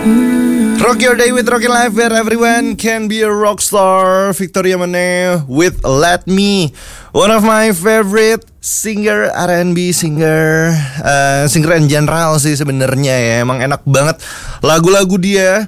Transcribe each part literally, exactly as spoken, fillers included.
Rock your day with Rockin' Life where everyone can be a rock star. Victoria Monet with Let Me. One of my favorite singer R and B singer, uh, singer in general sih sebenarnya ya. Emang enak banget lagu-lagu dia.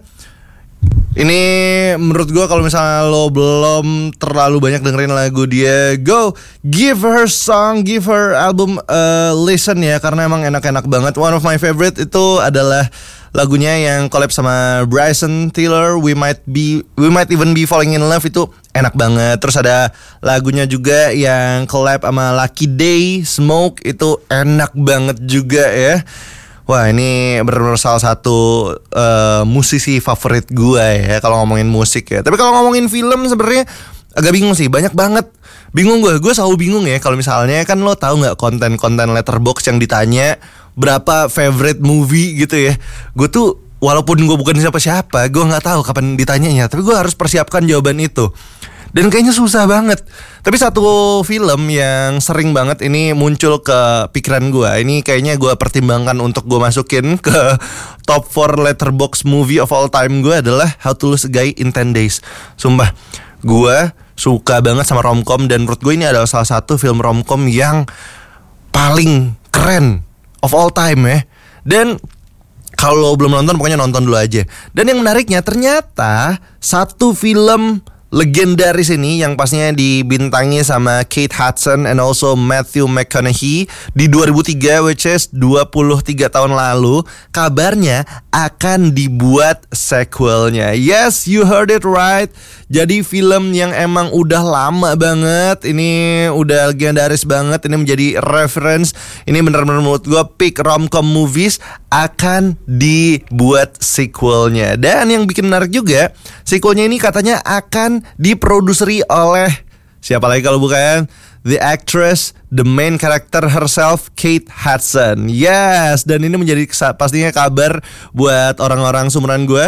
Ini menurut gue kalau misalnya lo belum terlalu banyak dengerin lagu dia, go give her song, give her album a listen ya, karena emang enak-enak banget. One of my favorite itu adalah lagunya yang collab sama Bryson Tiller, We Might Be, We Might Even Be Falling in Love, itu enak banget. Terus ada lagunya juga yang collab sama Lucky Day, Smoke, itu enak banget juga ya. Wah, ini benar-benar salah satu uh, musisi favorit gue ya kalau ngomongin musik ya. Tapi kalau ngomongin film sebenarnya agak bingung sih, banyak banget. Bingung gue, gue selalu bingung ya kalau misalnya kan lo tahu nggak konten-konten Letterboxd yang ditanya berapa favorite movie gitu ya. Gue tuh walaupun gue bukan siapa-siapa, gue nggak tahu kapan ditanyanya, tapi gue harus persiapkan jawaban itu. Dan kayaknya susah banget. Tapi satu film yang sering banget ini muncul ke pikiran gue, ini kayaknya gue pertimbangkan untuk gue masukin ke top four Letterboxd movie of all time gue adalah How to Lose a Guy in ten days. Sumpah, gue suka banget sama romcom, dan menurut gue ini adalah salah satu film romcom yang paling keren of all time ya. Dan kalau belum nonton pokoknya nonton dulu aja. Dan yang menariknya ternyata satu film legendaris ini yang pastinya dibintangi sama Kate Hudson and also Matthew McConaughey di dua ribu tiga, which is dua puluh tiga tahun lalu, kabarnya akan dibuat sequelnya. Yes, you heard it right. Jadi film yang emang udah lama banget, ini udah legendaris banget, ini menjadi reference, ini benar-benar menurut gue peak romcom movies, akan dibuat sequelnya. Dan yang bikin menarik juga, sequelnya ini katanya akan diproduseri oleh siapa lagi kalau bukan the actress, the main character herself, Kate Hudson. Yes, dan ini menjadi pastinya kabar buat orang-orang sumuran gue.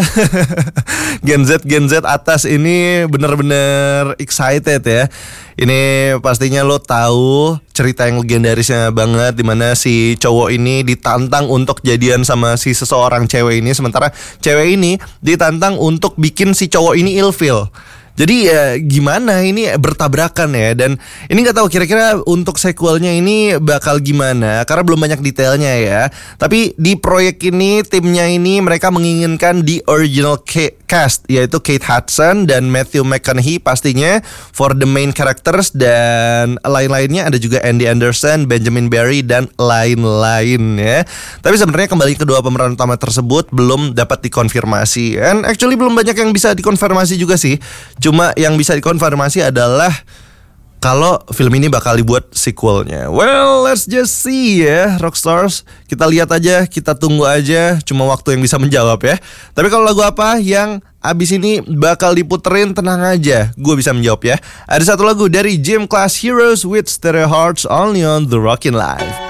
Gen Z, Gen Z atas ini bener-bener excited ya. Ini pastinya lo tahu cerita yang legendarisnya banget, dimana si cowok ini ditantang untuk jadian sama si seseorang cewek ini, sementara cewek ini ditantang untuk bikin si cowok ini ilfeel. Jadi ya gimana, ini bertabrakan ya. Dan ini gak tahu kira-kira untuk sequelnya ini bakal gimana, karena belum banyak detailnya ya. Tapi di proyek ini timnya ini mereka menginginkan di original cast, yaitu Kate Hudson dan Matthew McConaughey pastinya for the main characters, dan lain-lainnya ada juga Andy Anderson, Benjamin Barry, dan lain-lain ya. Tapi sebenarnya kembali kedua pemeran utama tersebut belum dapat dikonfirmasi. And actually belum banyak yang bisa dikonfirmasi juga sih. Cuma yang bisa dikonfirmasi adalah kalau film ini bakal dibuat sequelnya. Well, let's just see ya, Rockstars. Kita lihat aja, kita tunggu aja. Cuma waktu yang bisa menjawab ya. Tapi kalau lagu apa yang abis ini bakal diputerin, tenang aja, gue bisa menjawab ya. Ada satu lagu dari Gym Class Heroes with Stereo Hearts, only on The Rockin' Life.